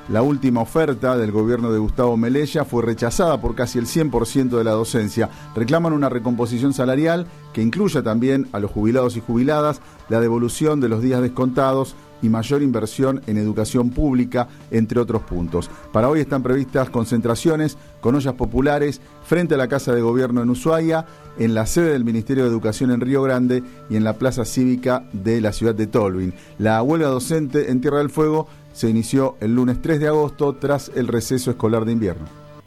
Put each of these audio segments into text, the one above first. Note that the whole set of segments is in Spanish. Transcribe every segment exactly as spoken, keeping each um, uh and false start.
La última oferta del gobierno de Gustavo Melella fue rechazada por casi el cien por ciento de la docencia. Reclaman una recomposición salarial que incluya también a los jubilados y jubiladas, la devolución de los días descontados y mayor inversión en educación pública, entre otros puntos. Para hoy están previstas concentraciones con ollas populares frente a la Casa de Gobierno en Ushuaia, en la sede del Ministerio de Educación en Río Grande y en la Plaza Cívica de la ciudad de Tolwyn. La huelga docente en Tierra del Fuego se inició el lunes tres de agosto tras el receso escolar de invierno.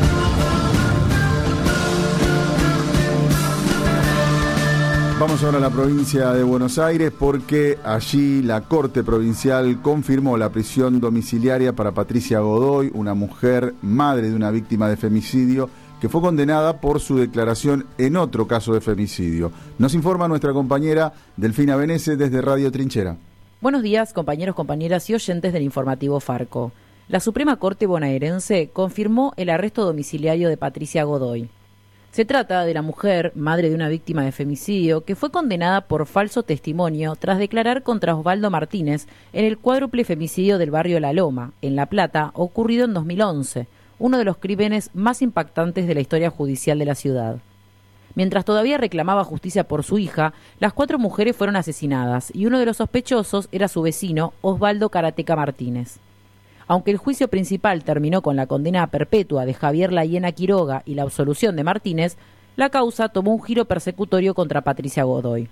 Vamos ahora a la provincia de Buenos Aires porque allí la Corte Provincial confirmó la prisión domiciliaria para Patricia Godoy, una mujer madre de una víctima de femicidio que fue condenada por su declaración en otro caso de femicidio. Nos informa nuestra compañera Delfina Benese desde Radio Trinchera. Buenos días, compañeros, compañeras y oyentes del informativo Farco. La Suprema Corte bonaerense confirmó el arresto domiciliario de Patricia Godoy. Se trata de la mujer, madre de una víctima de femicidio, que fue condenada por falso testimonio tras declarar contra Osvaldo Martínez en el cuádruple femicidio del barrio La Loma, en La Plata, ocurrido en dos mil once, uno de los crímenes más impactantes de la historia judicial de la ciudad. Mientras todavía reclamaba justicia por su hija, las cuatro mujeres fueron asesinadas y uno de los sospechosos era su vecino, Osvaldo Karateca Martínez. Aunque el juicio principal terminó con la condena perpetua de Javier Layena Quiroga y la absolución de Martínez, la causa tomó un giro persecutorio contra Patricia Godoy.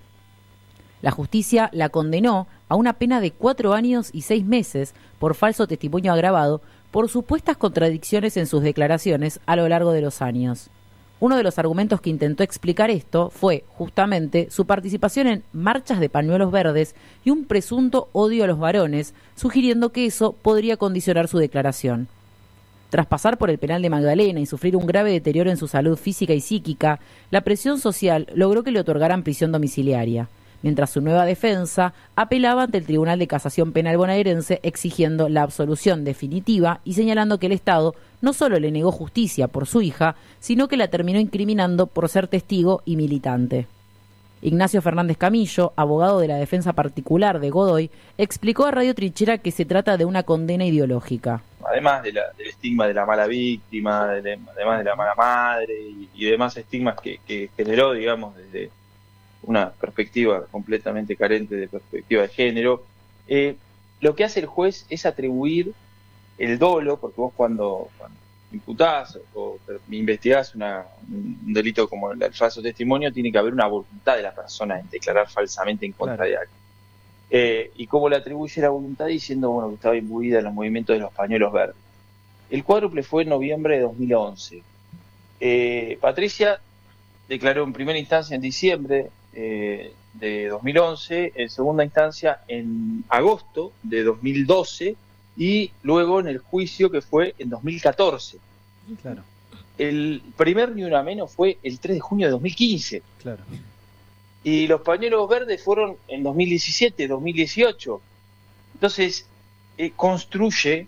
La justicia la condenó a una pena de cuatro años y seis meses por falso testimonio agravado por supuestas contradicciones en sus declaraciones a lo largo de los años. Uno de los argumentos que intentó explicar esto fue, justamente, su participación en marchas de pañuelos verdes y un presunto odio a los varones, sugiriendo que eso podría condicionar su declaración. Tras pasar por el penal de Magdalena y sufrir un grave deterioro en su salud física y psíquica, la presión social logró que le otorgaran prisión domiciliaria, mientras su nueva defensa apelaba ante el Tribunal de Casación Penal bonaerense exigiendo la absolución definitiva y señalando que el Estado no solo le negó justicia por su hija, sino que la terminó incriminando por ser testigo y militante. Ignacio Fernández Camillo, abogado de la defensa particular de Godoy, explicó a Radio Trinchera que se trata de una condena ideológica. Además de la, del estigma de la mala víctima, de, además de la mala madre y, y demás estigmas que, que generó, digamos, desde una perspectiva completamente carente de perspectiva de género, eh, lo que hace el juez es atribuir el dolo, porque vos cuando, cuando imputás o investigás una, un delito como el falso testimonio, tiene que haber una voluntad de la persona en declarar falsamente en contra claro. de alguien. Eh, y cómo le atribuye la voluntad diciendo bueno que estaba imbuida en los movimientos de los pañuelos verdes. El cuádruple fue en noviembre de dos mil once. Eh, Patricia declaró en primera instancia en diciembre eh, de dos mil once, en segunda instancia en agosto de dos mil doce, y luego en el juicio que fue en dos mil catorce. Claro. El primer ni una menos fue el tres de junio de dos mil quince. Claro. Y los pañuelos verdes fueron en dos mil diecisiete, dos mil dieciocho. Entonces, eh, construye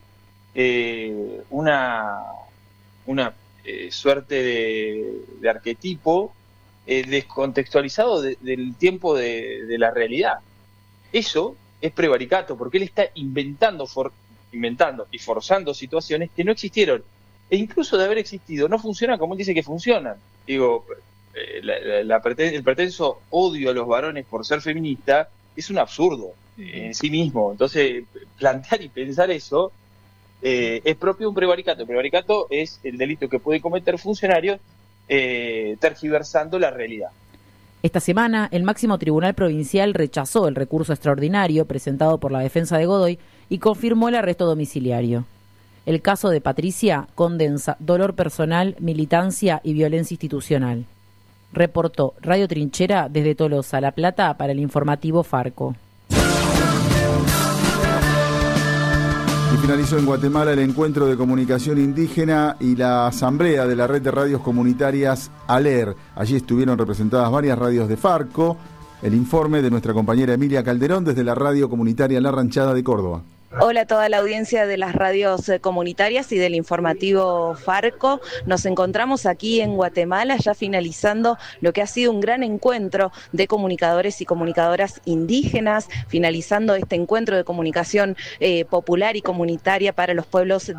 eh, una, una eh, suerte de, de arquetipo eh, descontextualizado de, del tiempo de, de la realidad. Eso es prevaricato, porque él está inventando for, inventando y forzando situaciones que no existieron, e incluso de haber existido no funcionan como él dice que funcionan. Digo, eh, la, la, la preten, el pretenso odio a los varones por ser feminista es un absurdo eh, en sí mismo. Entonces, plantear y pensar eso eh, es propio de un prevaricato. El prevaricato es el delito que pueden cometer funcionarios eh, tergiversando la realidad. Esta semana, el máximo tribunal provincial rechazó el recurso extraordinario presentado por la defensa de Godoy y confirmó el arresto domiciliario. El caso de Patricia condensa dolor personal, militancia y violencia institucional. Reportó Radio Trinchera desde Tolosa, La Plata, para el informativo Farco. Y finalizó en Guatemala el encuentro de comunicación indígena y la asamblea de la red de radios comunitarias ALER. Allí estuvieron representadas varias radios de Farco. El informe de nuestra compañera Emilia Calderón desde la radio comunitaria La Ranchada de Córdoba. Hola a toda la audiencia de las radios comunitarias y del informativo Farco. Nos encontramos aquí en Guatemala ya finalizando lo que ha sido un gran encuentro de comunicadores y comunicadoras indígenas, finalizando este encuentro de comunicación eh, popular y comunitaria para los pueblos